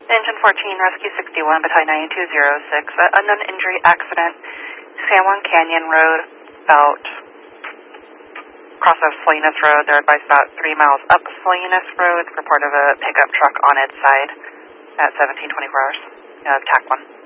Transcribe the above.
Engine 14, Rescue 61, Battalion 9206. Unknown injury accident, San Juan Canyon Road, about cross of Salinas Road. They're advised about 3 miles up Salinas Road. Report of a pickup truck on its side at 1724 hours. TAC 1.